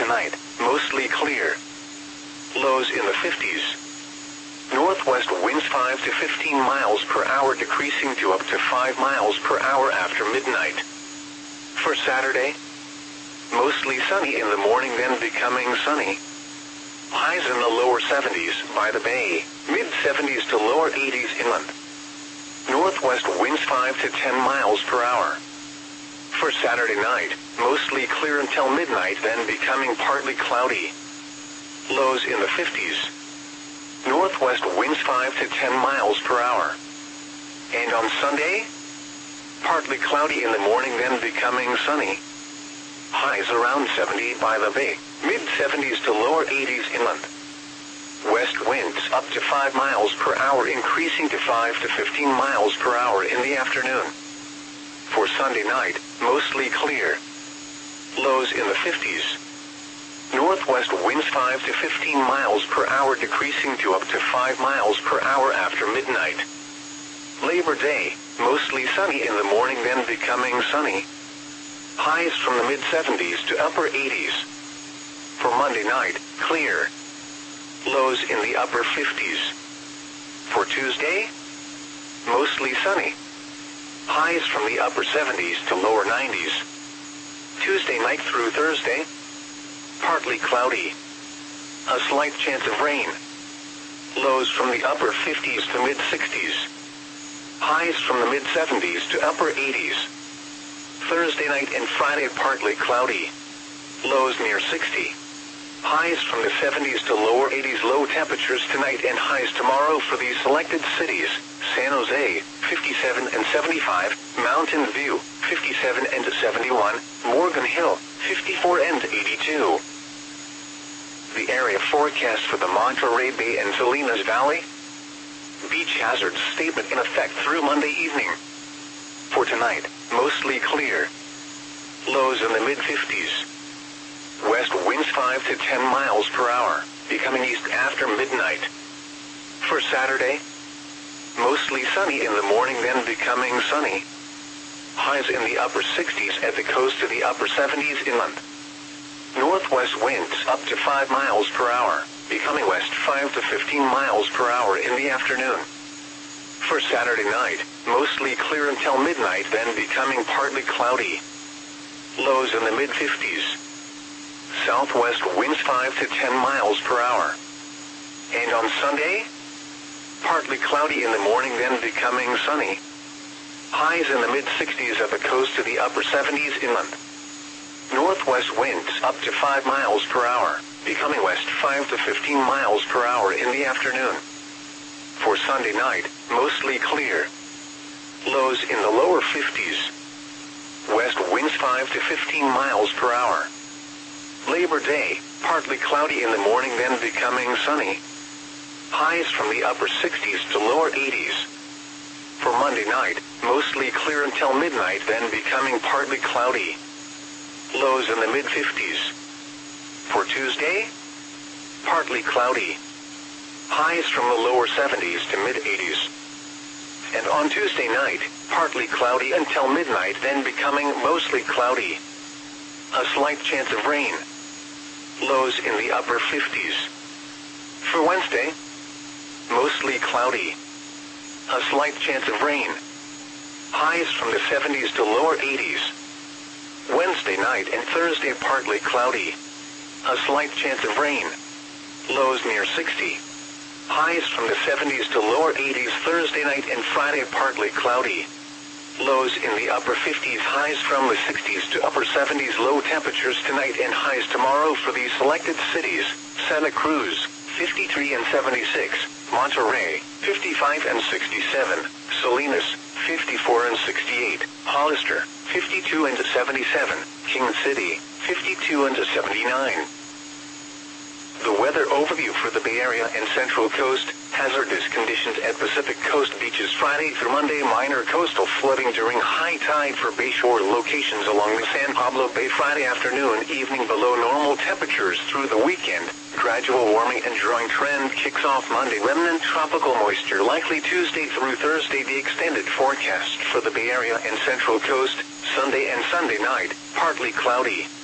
tonight, mostly clear. Lows in the 50s. Northwest winds 5 to 15 miles per hour decreasing to up to 5 miles per hour after midnight. For Saturday, mostly sunny in the morning then becoming sunny. Highs in the lower 70s by the bay, mid-70s to lower 80s inland. Northwest winds 5 to 10 miles per hour. For Saturday night, mostly clear until midnight then becoming partly cloudy. Lows in the 50s. Northwest winds 5 to 10 miles per hour. And on Sunday, partly cloudy in the morning then becoming sunny. Highs around 70 by the bay, mid-70s to lower 80s inland. West winds up to 5 miles per hour increasing to 5 to 15 miles per hour in the afternoon. For Sunday night, mostly clear. Lows in the 50s. Northwest winds 5 to 15 miles per hour decreasing to up to 5 miles per hour after midnight. Labor Day, mostly sunny in the morning then becoming sunny. Highs from the mid-70s to upper 80s. For Monday night, clear. Lows in the upper 50s. For Tuesday, mostly sunny. Highs from the upper 70s to lower 90s. Tuesday night through Thursday, partly cloudy. A slight chance of rain. Lows from the upper 50s to mid-60s. Highs from the mid-70s to upper 80s. Thursday night and Friday partly cloudy. Lows near 60. Highs from the 70s to lower 80s. Low temperatures tonight and highs tomorrow for these selected cities: San Jose, 57 and 75, Mountain View, 57 and 71, Morgan Hill, 54 and 82. The area forecast for the Monterey Bay and Salinas Valley. Beach hazard statement in effect through Monday evening. For tonight, mostly clear. Lows in the mid-50s. West winds 5 to 10 miles per hour, becoming east after midnight. For Saturday, mostly sunny in the morning then becoming sunny. Highs in the upper 60s at the coast to the upper 70s inland. Northwest winds up to 5 miles per hour, becoming west 5 to 15 miles per hour in the afternoon. For Saturday night, mostly clear until midnight then becoming partly cloudy. Lows in the mid-50s. Southwest winds 5 to 10 miles per hour. And on Sunday, partly cloudy in the morning then becoming sunny. Highs in the mid-60s at the coast to the upper 70s inland. Northwest winds up to 5 miles per hour, becoming west 5 to 15 miles per hour in the afternoon. For Sunday night, mostly clear. Lows in the lower 50s. West winds 5 to 15 miles per hour. Labor Day, partly cloudy in the morning then becoming sunny. Highs from the upper 60s to lower 80s. For Monday night, mostly clear until midnight then becoming partly cloudy. Lows in the mid-50s. For Tuesday, partly cloudy. Highs from the lower 70s to mid-80s. And on Tuesday night, partly cloudy until midnight then becoming mostly cloudy. A slight chance of rain. Lows in the upper 50s. For Wednesday, mostly cloudy. A slight chance of rain. Highs from the 70s to lower 80s. Wednesday night and Thursday partly cloudy. A slight chance of rain. Lows near 60. Highs from the 70s to lower 80s. Thursday night and Friday partly cloudy. Lows in the upper 50s. Highs from the 60s to upper 70s. Low temperatures tonight and highs tomorrow for these selected cities: Santa Cruz, 53 and 76, Monterey, 55 and 67, Salinas, 54 and 68, Hollister, 52 and 77, King City, 52 and 79. The weather overview for the Bay Area and Central Coast: hazardous conditions at Pacific Coast beaches Friday through Monday. Minor coastal flooding during high tide for bayshore locations along the San Pablo Bay. Friday afternoon, evening below normal temperatures through the weekend. Gradual warming and drawing trend kicks off Monday. Remnant tropical moisture likely Tuesday through Thursday. The extended forecast for the Bay Area and Central Coast: Sunday and Sunday night, partly cloudy.